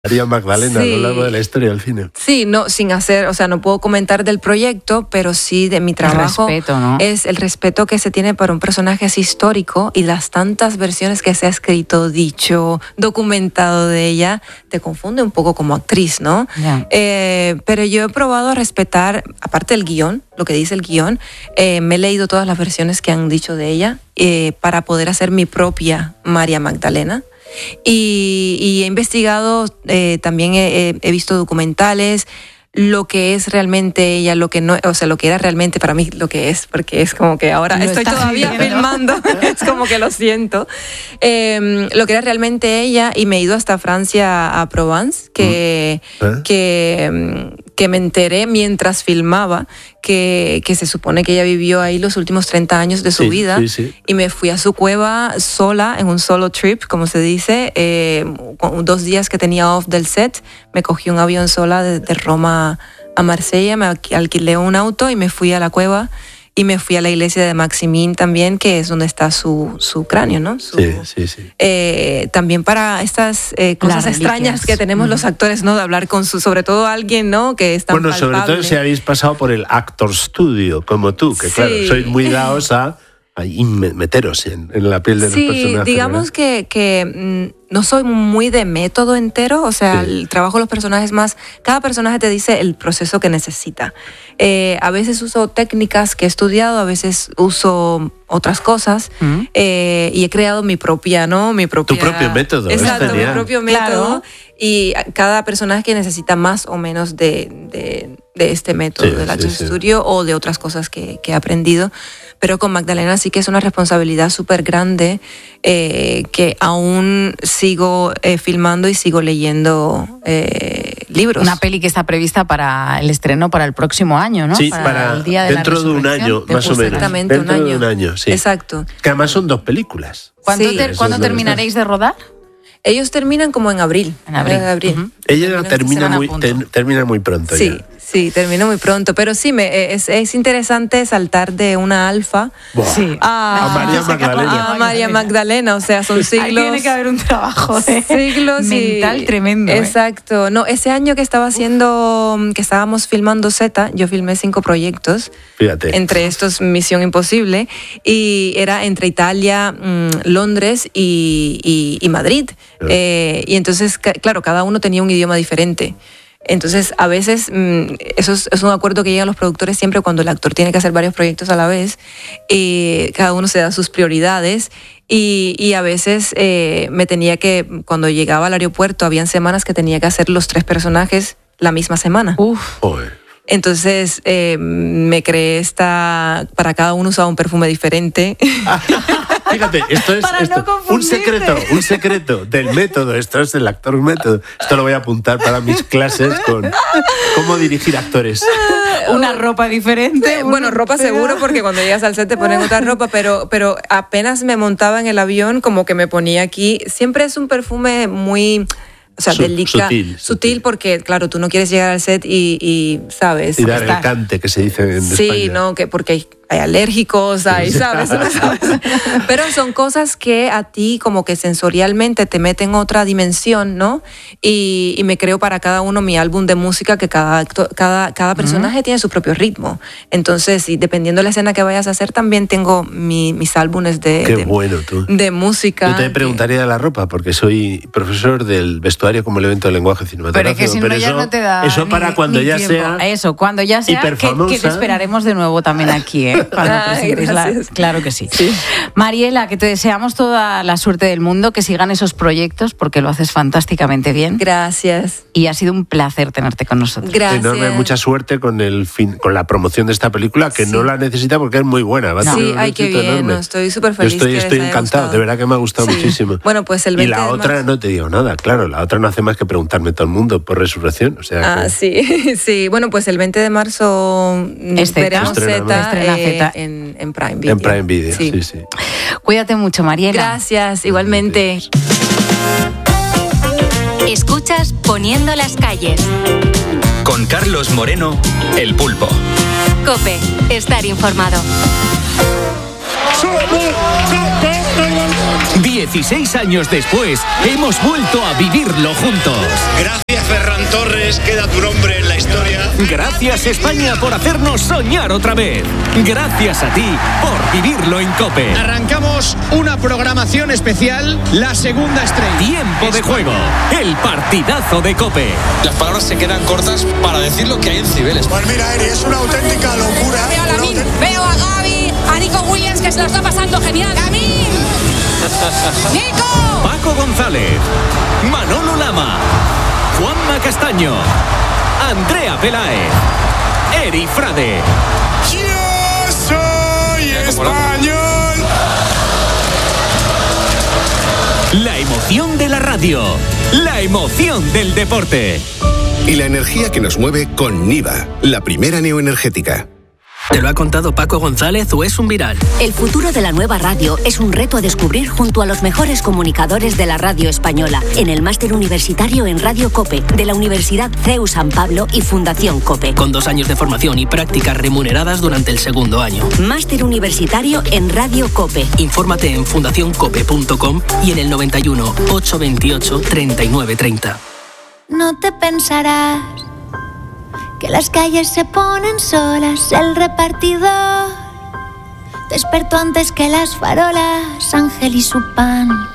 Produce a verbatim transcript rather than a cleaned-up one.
María Magdalena, sí. A lo largo de la historia del cine. Sí, no, sin hacer, o sea, no puedo comentar del proyecto, pero sí de mi trabajo. El respeto, ¿no? Es el respeto que se tiene para un personaje así histórico y las tantas versiones que se ha escrito, dicho, documentado de ella, te confunde un poco como actriz, ¿no? Yeah. Eh, pero yo he probado a respetar, aparte del guión, lo que dice el guión, eh, me he leído todas las versiones que han dicho de ella eh, para poder hacer mi propia María Magdalena. Y, y he investigado, eh, también he, he visto documentales, lo que es realmente ella, lo que no, o sea, lo que era realmente para mí lo que es, porque es como que ahora lo estoy todavía viviendo. filmando, es como que lo siento. Eh, lo que era realmente ella, y me he ido hasta Francia, a Provence, que, ¿Eh? que, que me enteré mientras filmaba que, que se supone que ella vivió ahí los últimos treinta años de su Sí, vida, sí, sí. y me fui a su cueva sola, en un solo trip, como se dice, eh, dos días que tenía off del set, me cogí un avión sola de, de Roma a Marsella, me alquilé un auto y me fui a la cueva y me fui a la iglesia de Maximin también, que es donde está su, su cráneo, ¿no? Su, Sí, sí, sí. Eh, también para estas eh, cosas Las extrañas reliquias. que tenemos Mm. los actores, ¿no? De hablar con su, sobre todo alguien, ¿no? Que es tan Bueno, sobre palpable. todo si habéis pasado por el Actor Studio, como tú, que Sí. claro, sois muy dados a, a meteros en, en la piel de los Sí, personajes. digamos ¿verdad? que, que mm, no soy muy de método entero, o sea, Sí. el trabajo de los personajes más, cada personaje te dice el proceso que necesita. Eh, a veces uso técnicas que he estudiado, a veces uso otras cosas, Mm. eh, y he creado mi propia, ¿no? Mi propia, Tu propio método, es Exacto, mi genial. propio Claro. método. Y cada personaje que necesita más o menos de, de, de este método, Sí, del sí, Actor sí. Studio o de otras cosas que, que he aprendido. Pero con Magdalena sí que es una responsabilidad súper grande, eh, que aún sigo eh, filmando y sigo leyendo eh, libros. Una peli que está prevista para el estreno para el próximo año, ¿no? Sí, para, para el día de dentro la de un resurrección. año, más o menos. Exactamente, Dentro un de año. un año, sí. Exacto. Que además son dos películas. ¿Cuándo, Sí. ter- Eso ¿cuándo es lo que terminaréis de rodar? Ellos terminan como en abril. En abril. abril. Ujú. Ella Terminan- termina se van a muy, punto. ten- termina muy pronto Sí, ya. sí, termino muy pronto. Pero sí, me, es, es interesante saltar de una alfa Buah. Sí. a, A María Magdalena. a María Magdalena. O sea, son Ahí siglos. tiene que haber un trabajo de siglos y- mental tremendo. ¿eh? Exacto. No, ese año que estaba haciendo, que estábamos filmando Z, yo filmé cinco proyectos. Fíjate. Entre estos, Misión Imposible, y era entre Italia, mmm, Londres y, y, y Madrid. Sí. Eh, y entonces, ca- claro, cada uno tenía un idioma diferente. Entonces, a veces, mmm, eso es, es un acuerdo que llegan los productores siempre cuando el actor tiene que hacer varios proyectos a la vez. Eh, cada uno se da sus prioridades. Y, y a veces eh, me tenía que, cuando llegaba al aeropuerto, habían semanas que tenía que hacer los tres personajes la misma semana. Uf. Joder. Entonces eh, me creé esta, para cada uno usaba un perfume diferente. Fíjate, esto es Para no esto, un confundirte. secreto, un secreto del método. Esto es el actor método. Esto lo voy a apuntar para mis clases con cómo dirigir actores. Una ropa diferente. Bueno, una ropa pega. seguro, porque cuando llegas al set te ponen otra ropa, pero, pero apenas me montaba en el avión, como que me ponía aquí. Siempre es un perfume muy, o sea, Su- delicado, sutil, sutil, sutil. porque, claro, tú no quieres llegar al set y, y ¿sabes? Y dar el Está. cante que se dice en Sí, España. no, que porque hay, hay alérgicos, hay, ¿sabes? ¿sabes? Pero son cosas que a ti como que sensorialmente te meten otra dimensión, ¿no? Y, y me creo para cada uno mi álbum de música, que cada, acto- cada, cada personaje tiene su propio ritmo. Entonces, y dependiendo de la escena que vayas a hacer, también tengo mi- mis álbumes de, Qué de, bueno tú. de música. Yo te preguntaría de la ropa, porque soy profesor del vestuario como elemento del lenguaje Pero cinematográfico. es que si no, ya eso, no te da. eso para ni- cuando ni ya tiempo. sea. Eso, cuando ya sea. Que, hiperfamosa. que te esperaremos de nuevo también aquí, ¿eh? Cuando Ay, presentes la- gracias. Claro que sí. Sí. Mariela, que te deseamos toda la suerte del mundo, que sigan esos proyectos, porque lo haces fantásticamente bien. Gracias. Y ha sido un placer tenerte con nosotros. Gracias. Enorme, mucha suerte con el fin, con la promoción de esta película, que Sí. no la necesita porque es muy buena. Va a No. tener Sí, un ay, qué éxito bien, enorme. no, estoy súper Yo feliz. estoy, que les estoy haya encantado, gustado. de verdad que me ha gustado Sí. muchísimo. Bueno, pues el Y veinte la de otra marzo. no te digo nada, claro, la otra no hace más que preguntarme todo el mundo por Resurrección. O sea, Ah, que- sí, sí. Bueno, pues el veinte de marzo Es Zeta. veremos Estrenamos. Z, Estrena eh, Zeta. en, en Prime Video. en Prime Video, sí, sí. Cuídate mucho, Mariela. Gracias, igualmente. Escuchas Poniendo las calles. Con Carlos Moreno, El Pulpo. COPE, estar informado. dieciséis años después, hemos vuelto a vivirlo juntos. Gracias, Ferran Torres, queda tu nombre en la historia. Gracias, España, por hacernos soñar otra vez. Gracias a ti por vivirlo en COPE. Arrancamos una programación especial, la segunda estrella. Tiempo de juego, el partidazo de COPE. Las palabras se quedan cortas para decir lo que hay en Cibeles. Pues mira, Eri, es una auténtica locura. Veo a Lamin, autént... veo a Gaby, a Nico Williams, que se lo está pasando genial. ¡Lamin! ¡Nico! Paco González, Manolo Lama, Juanma Castaño, Andrea Peláez, Eri Frade. ¡Yo soy español! La emoción de la radio, la emoción del deporte. Y la energía que nos mueve con Niva, la primera neoenergética. ¿Te lo ha contado Paco González o es un viral? El futuro de la nueva radio es un reto a descubrir junto a los mejores comunicadores de la radio española en el máster universitario en Radio COPE de la Universidad C E U San Pablo y Fundación COPE. Con dos años de formación y prácticas remuneradas durante el segundo año. Máster universitario en Radio COPE. Infórmate en fundación cope punto com y en el noventa y uno, ochocientos veintiocho, treinta y nueve treinta. No te pensarás que las calles se ponen solas, el repartidor despertó antes que las farolas, Ángel y su pan.